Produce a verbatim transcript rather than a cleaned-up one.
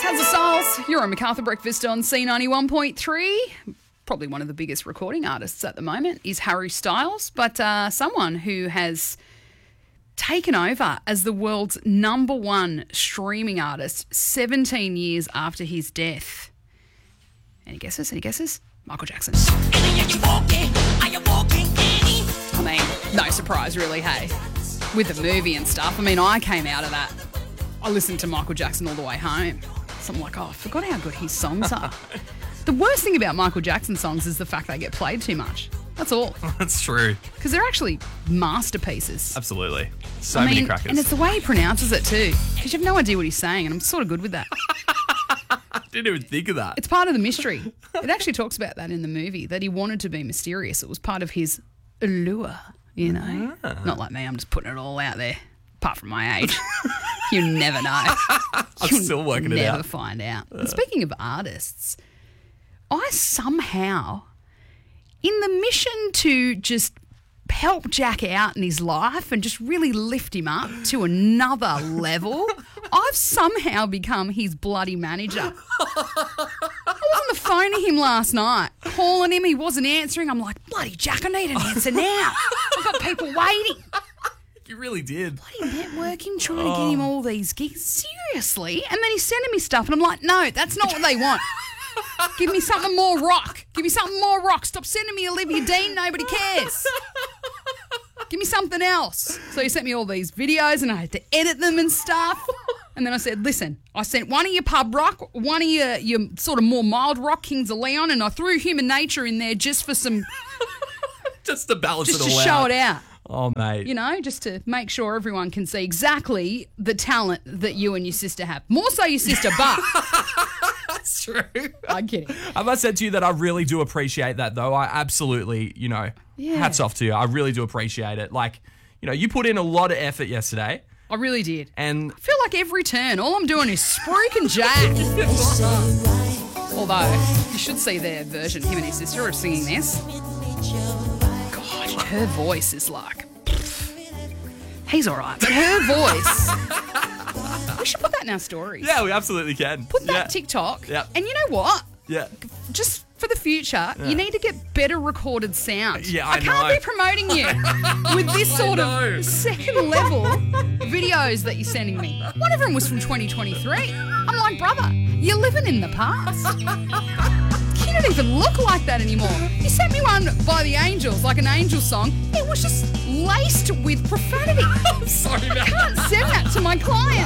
Tons of Souls, you're on MacArthur Breakfast on C ninety-one point three. Probably one of the biggest recording artists at the moment is Harry Styles, but uh, someone who has taken over as the world's number one streaming artist seventeen years after his death. Any guesses? Any guesses? Michael Jackson. I mean, no surprise really, hey? With the movie and stuff. I mean, I came out of that. I listened to Michael Jackson all the way home. So I'm like, oh, I forgot how good his songs are. The worst thing about Michael Jackson songs is the fact they get played too much. That's all. That's true. Because they're actually masterpieces. Absolutely. So I many mean, crackers. and it's the way he pronounces it too. Because you have no idea what he's saying, and I'm sort of good with that. I didn't even think of that. It's part of the mystery. It actually talks about that in the movie, that he wanted to be mysterious. It was part of his allure, you know. Ah. Not like me, I'm just putting it all out there. Apart from my age. You never know. I'm You'll still working it never out. find out. And speaking of artists, I somehow, in the mission to just help Jack out in his life and just really lift him up to another level, I've somehow become his bloody manager. I was on the phone to him last night, calling him. He wasn't answering. I'm like, bloody Jack, I need an answer now. I've got people waiting. You really did. Bloody network him, trying to get him all these gigs. Seriously? And then he's sending me stuff and I'm like, no, that's not what they want. Give me something more rock. Give me something more rock. Stop sending me Olivia Dean. Nobody cares. Give me something else. So he sent me all these videos and I had to edit them and stuff. And then I said, listen, I sent one of your pub rock, one of your, your sort of more mild rock, Kings of Leon, and I threw Human Nature in there just for some, Just to balance just it to all show out. it out. Oh, mate. You know, just to make sure everyone can see exactly the talent that you and your sister have. More so your sister, but That's true. I'm kidding. I must say to you that I really do appreciate that, though. I absolutely, you know, Yeah. hats off to you. I really do appreciate it. Like, you know, you put in a lot of effort yesterday. I really did. And I feel like every turn, all I'm doing is spruiking Jack. Although, you should see their version, him and his sister, of singing this. God, her voice is like... He's all right, but her voice... We should put that in our stories. yeah, we absolutely can. Put that yeah. TikTok. Yeah. And you know what? Yeah. Just for the future, you need to get better recorded sound. Yeah, I can't know. be promoting you with this sort know. of second level videos that you're sending me. One of them was from twenty twenty-three. I'm like, brother, you're living in the past. You don't even look like that anymore. You sent me one by the Angels, like an Angel song. It was just laced with profanity. I'm sorry, I man. can't send that to my client.